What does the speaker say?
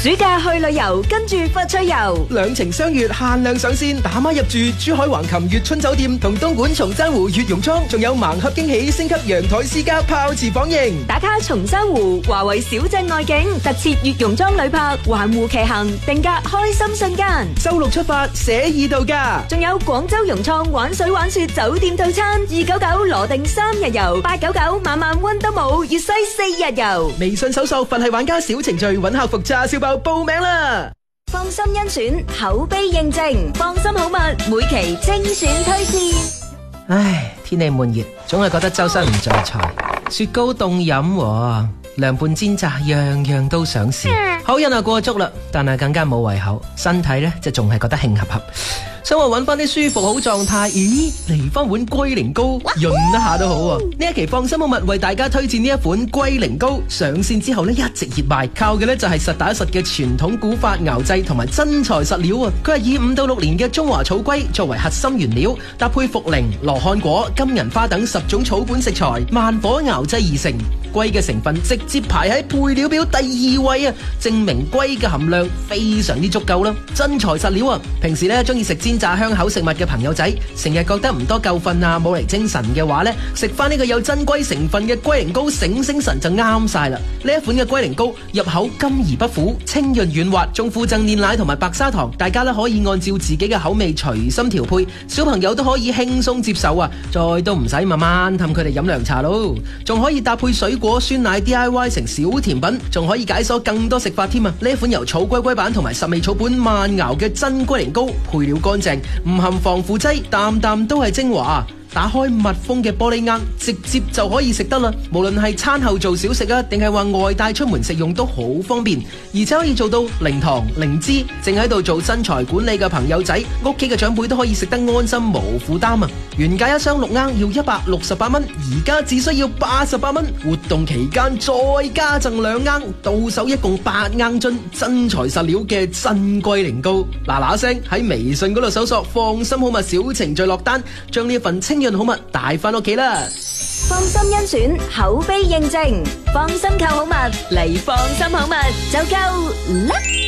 暑假去旅遊，跟住發趣遊， 兩情相悅限量上線，打孖入住珠海橫琴悅春酒店同東莞松山湖悅榕莊，仲有盲盒驚喜，升級陽台私家泡池房型， 打卡松山湖華為小鎮外景，特設悅榕莊旅泊，環湖騎行，定格開心瞬間。 周6出發，寫意度假， 仲有廣州融創玩水玩雪酒店套餐，299羅定3日遊，899晚晚溫德姆粵西4日遊。 微信搜索佛系玩家小程序，揾客服炸燒包報名啦！ 放心甄選，口碑認證，放心好物，每期精選推薦。 唉，天氣悶熱，總係覺得周身唔在財，雪糕凍飲，涼拌煎炸，樣樣都想試。口癮啊過足啦，但係更加冇胃口，身體呢就仲係覺得興合合。想話揾翻啲舒服好狀態，咦，嚟翻碗龜苓膏潤一下都好啊！呢一期放心好物為大家推薦呢一款龜苓膏，上線之後呢一直熱賣，靠嘅呢就係實打實嘅傳統古法熬製同埋真材實料啊！佢係以5到6年嘅中華草龜作為核心原料，搭配茯苓、羅漢果、金銀花等10種草本食材，慢火熬製而成。龜嘅成分直接排喺配料表第2位啊，證明龜嘅含量非常之足夠啦，真材實料啊！平時呢中意食煎炸香口食物嘅朋友仔，成日覺得唔多夠瞓啊，冇嚟精神嘅話呢，食翻呢個有真龜成分嘅龜苓膏醒神就啱晒啦！呢一款嘅龜苓膏入口甘而不苦，清潤軟滑，仲附贈煉奶同埋白砂糖，大家呢可以按照自己嘅口味隨心調配，小朋友都可以輕鬆接受啊！再都唔使慢慢氹佢哋飲涼茶咯，仲可以搭配水果酸奶 DIY 成小甜品，仲可以解鎖更多食法添啊！呢一款由草龜龜版同埋10味草本慢熬嘅真龜苓膏，配料乾淨，唔含防腐劑，啖啖都係精華。打開密封嘅玻璃罌，直接就可以食得啦。無論係餐後做小食啊，定係話外帶出門食用都好方便，而且可以做到零糖零脂。正喺度做身材管理嘅朋友仔，屋企嘅長輩都可以食得安心無負擔啊！原價一箱6罌要168蚊，而家只需要88蚊。活動期間再加贈2罌，到手一共8罌樽真材實料嘅真龜苓膏。嗱聲喺微信嗰度搜索放心好物小程序落單，將呢一份清潤好物帶翻屋企啦！ 放心甄選，口碑認證，放心購好物嚟，放心好物就夠啦！